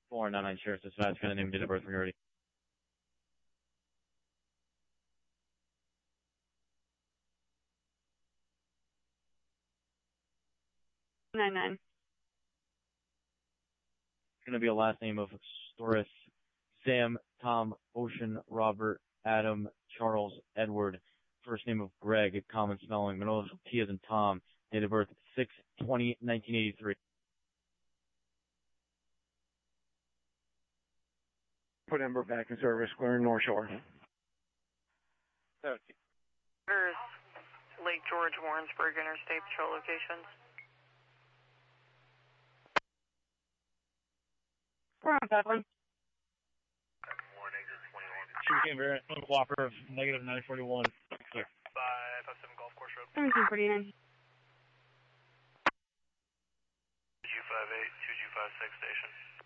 499 Sheriff's Dispatch, kind of name, date of birth when you're ready. 99. It's going to be a last name of Storis, Sam, Tom, Ocean, Robert, Adam, Charles, Edward. First name of Greg, common spelling, middle initial T as in Tom, date of birth 6/20/1983. Put Ember back in service, clearing North Shore. 17. There's Lake George, Warrensburg Interstate Patrol locations. We're on that one. Sugarcane variant, cooperative, negative 941. Clear. 557 Golf Course Road. 1749. 258, 2256 station.